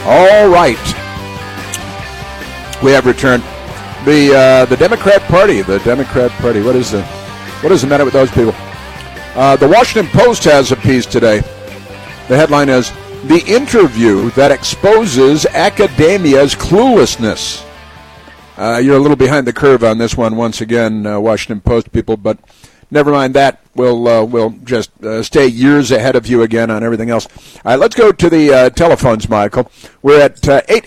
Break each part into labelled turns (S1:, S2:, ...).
S1: All right. We have returned. The Democrat Party. The Democrat Party. What is the matter with those people? The Washington Post has a piece today. The headline is, "The Interview That Exposes Academia's Cluelessness." You're a little behind the curve on this one once again, Washington Post people, but never mind that. We'll just stay years ahead of you again on everything else. All right, let's go to the telephones, Michael. We're at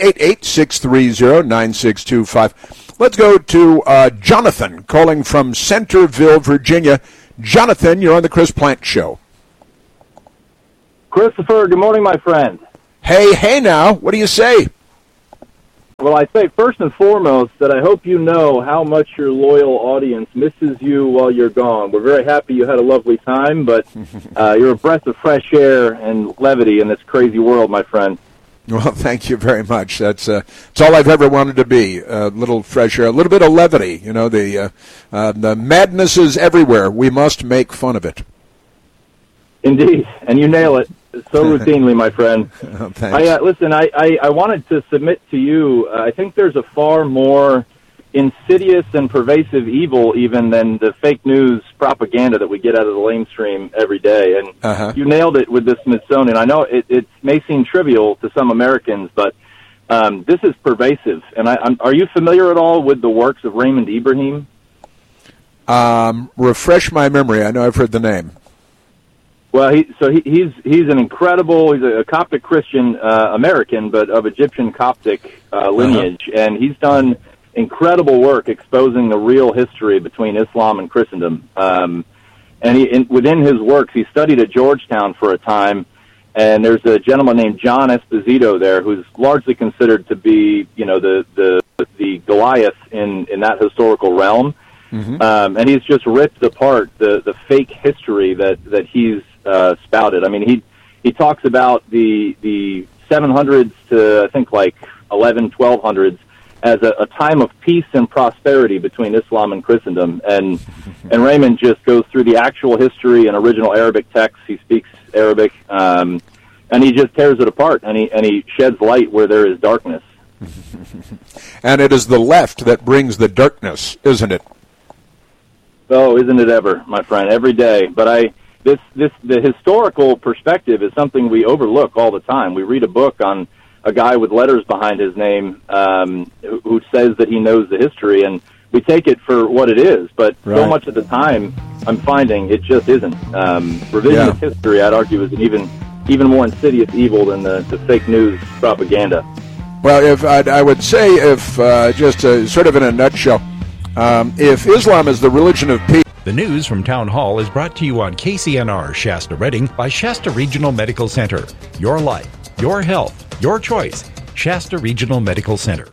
S1: 888-630-9625. Let's go to Jonathan calling from Centerville, Virginia. Jonathan, you're on the Chris Plante Show.
S2: Christopher, good morning, my friend.
S1: Hey now. What do you say?
S2: Well, I say first and foremost that I hope you know how much your loyal audience misses you while you're gone. We're very happy you had a lovely time, but you're a breath of fresh air and levity in this crazy world, my friend.
S1: Well, thank you very much. That's all I've ever wanted to be, a little fresh air, a little bit of levity. You know, the madness is everywhere. We must make fun of it.
S2: Indeed, and you nail it so routinely, my friend.
S1: Oh, thanks.
S2: Listen, I wanted to submit to you, I think there's a far more insidious and pervasive evil even than the fake news propaganda that we get out of the lamestream every day. And you nailed it with the Smithsonian. I know it may seem trivial to some Americans, but this is pervasive. And are you familiar at all with the works of Raymond Ibrahim?
S1: Refresh my memory. I know I've heard the name.
S2: Well, he's an incredible. He's a Coptic Christian American, but of Egyptian Coptic lineage, and he's done incredible work exposing the real history between Islam and Christendom. And within his works, he studied at Georgetown for a time, and there's a gentleman named John Esposito there who's largely considered to be, you know, the Goliath in that historical realm. And he's just ripped apart the fake history that he's spouted. I mean, he talks about the 700s to I think like 1200s as a time of peace and prosperity between Islam and Christendom. And Raymond just goes through the actual history and original Arabic texts. He speaks Arabic, and he just tears it apart, and he sheds light where there is darkness.
S1: And it is the left that brings the darkness, isn't it?
S2: Oh, isn't it ever, my friend? Every day. But the historical perspective is something we overlook all the time. We read a book on a guy with letters behind his name who says that he knows the history, and we take it for what it is. But so much of the time, I'm finding it just isn't. Revisionist history, I'd argue, is an even more insidious evil than the fake news propaganda.
S1: Well, if I would say, if just sort of in a nutshell, if Islam is the religion of peace.
S3: The news from Town Hall is brought to you on KCNR Shasta Redding by Shasta Regional Medical Center. Your life, your health, your choice. Shasta Regional Medical Center.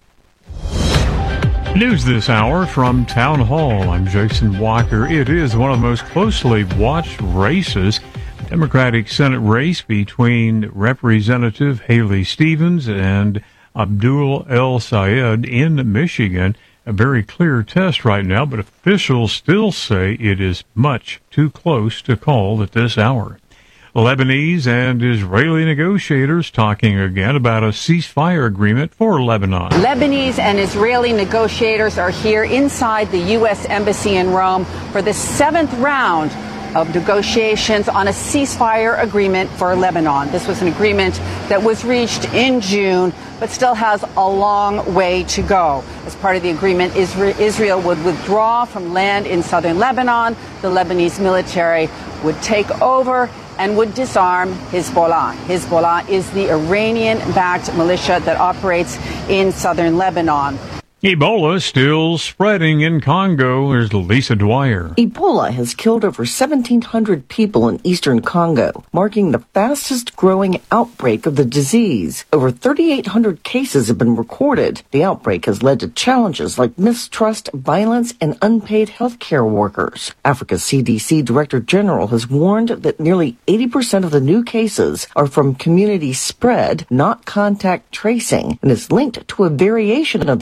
S4: News this hour from Town Hall. I'm Jason Walker. It is one of the most closely watched races. Democratic Senate race between Representative Haley Stevens and Abdul El Sayed in Michigan. A very clear test right now, but officials still say it is much too close to call at this hour. Lebanese and Israeli negotiators talking again about a ceasefire agreement for Lebanon.
S5: Lebanese and Israeli negotiators are here inside the U.S. Embassy in Rome for the 7th round of negotiations on a ceasefire agreement for Lebanon. This was an agreement that was reached in June, but still has a long way to go. As part of the agreement, Israel would withdraw from land in southern Lebanon. The Lebanese military would take over and would disarm Hezbollah. Hezbollah is the Iranian-backed militia that operates in southern Lebanon.
S4: Ebola still spreading in Congo. There's Lisa Dwyer.
S6: Ebola has killed over 1,700 people in eastern Congo, marking the fastest growing outbreak of the disease. Over 3,800 cases have been recorded. The outbreak has led to challenges like mistrust, violence, and unpaid health care workers. Africa's CDC Director General has warned that nearly 80% of the new cases are from community spread, not contact tracing, and is linked to a variation of the virus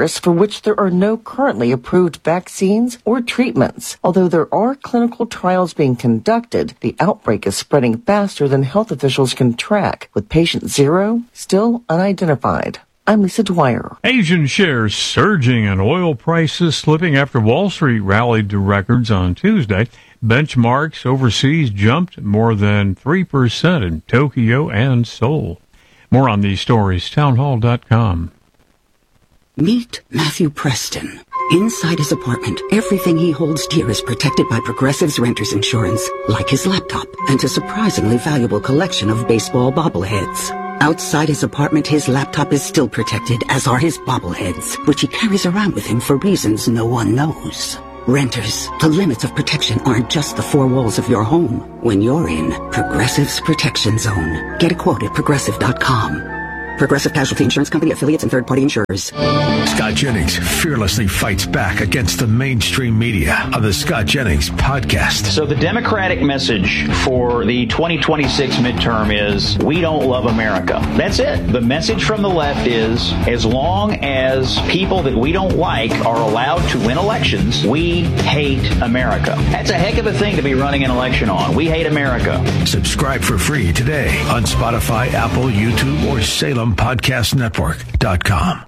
S6: virus for which there are no currently approved vaccines or treatments. Although there are clinical trials being conducted, the outbreak is spreading faster than health officials can track, with patient 0 still unidentified. I'm Lisa Dwyer.
S4: Asian shares surging and oil prices slipping after Wall Street rallied to records on Tuesday. Benchmarks overseas jumped more than 3% in Tokyo and Seoul. More on these stories, townhall.com.
S7: Meet Matthew Preston. Inside his apartment, everything he holds dear is protected by Progressive's Renter's Insurance, like his laptop and a surprisingly valuable collection of baseball bobbleheads. Outside his apartment, his laptop is still protected, as are his bobbleheads, which he carries around with him for reasons no one knows. Renters, the limits of protection aren't just the four walls of your home. When you're in Progressive's Protection Zone, get a quote at Progressive.com. Progressive Casualty Insurance Company, affiliates, and third-party insurers.
S8: Scott Jennings fearlessly fights back against the mainstream media on the Scott Jennings podcast.
S9: So the Democratic message for the 2026 midterm is, we don't love America. That's it. The message from the left is, as long as people that we don't like are allowed to win elections, we hate America. That's a heck of a thing to be running an election on. We hate America.
S8: Subscribe for free today on Spotify, Apple, YouTube, or SalemPodcastNetwork.com.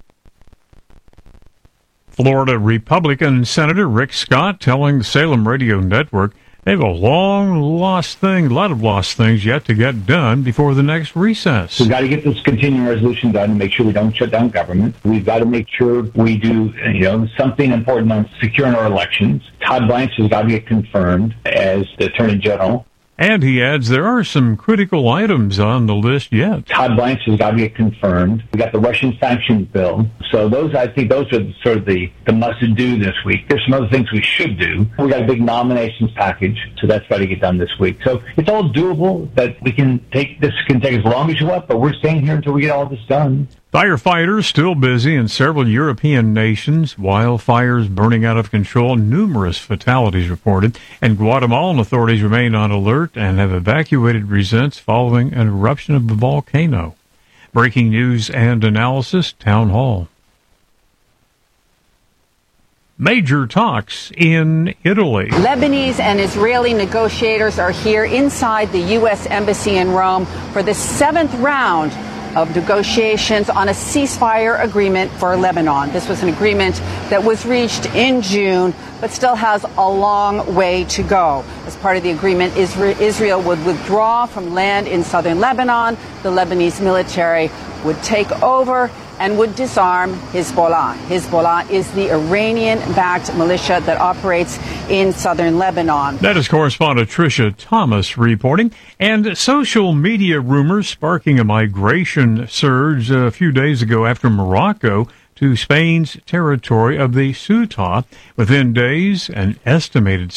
S4: Florida Republican Senator Rick Scott telling the Salem Radio Network they have a lot of lost things yet to get done before the next recess.
S10: We've got to get this continuing resolution done to make sure we don't shut down government. We've got to make sure we do, something important on securing our elections. Todd Blanche has got to get confirmed as the Attorney General.
S4: And he adds there are some critical items on the list yet.
S10: Todd Blanche has got to get confirmed. We got the Russian sanctions bill. So I think those are sort of the must-do this week. There's some other things we should do. We got a big nominations package, so that's got to get done this week. So it's all doable, but this can take as long as you want, but we're staying here until we get all this done.
S4: Firefighters still busy in several European nations. Wildfires burning out of control. Numerous fatalities reported. And Guatemalan authorities remain on alert and have evacuated residents following an eruption of a volcano. Breaking news and analysis, Town Hall. Major talks in Italy.
S5: Lebanese and Israeli negotiators are here inside the U.S. Embassy in Rome for the 7th round of negotiations on a ceasefire agreement for Lebanon. This was an agreement that was reached in June, but still has a long way to go. As part of the agreement, Israel would withdraw from land in southern Lebanon. The Lebanese military would take over and would disarm Hezbollah. Hezbollah is the Iranian-backed militia that operates in southern Lebanon.
S4: That is correspondent Tricia Thomas reporting. And social media rumors sparking a migration surge a few days ago after Morocco to Spain's territory of the Ceuta. Within days, an estimated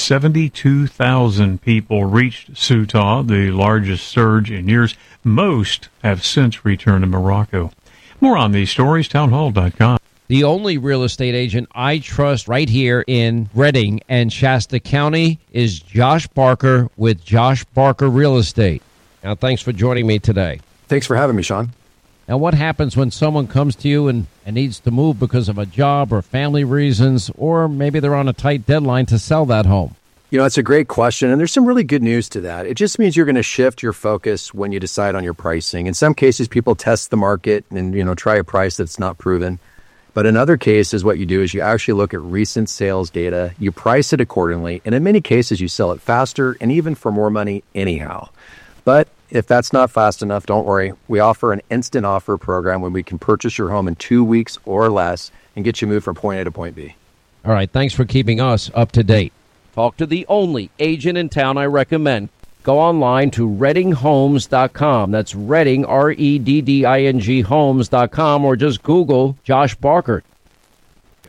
S4: 72,000 people reached Ceuta, the largest surge in years. Most have since returned to Morocco. More on these stories, townhall.com.
S11: The only real estate agent I trust right here in Redding and Shasta County is Josh Barker with Josh Barker Real Estate. Now, thanks for joining me today.
S12: Thanks for having me, Sean.
S11: Now, what happens when someone comes to you and needs to move because of a job or family reasons, or maybe they're on a tight deadline to sell that home?
S12: It's a great question, and there's some really good news to that. It just means you're going to shift your focus when you decide on your pricing. In some cases, people test the market and, try a price that's not proven. But in other cases, what you do is you actually look at recent sales data, you price it accordingly, and in many cases, you sell it faster and even for more money anyhow. But if that's not fast enough, don't worry. We offer an instant offer program when we can purchase your home in 2 weeks or less and get you moved from point A to point B.
S11: All right, thanks for keeping us up to date. Talk to the only agent in town I recommend. Go online to ReddingHomes.com. That's Redding, REDDING Homes.com, or just Google Josh Barker.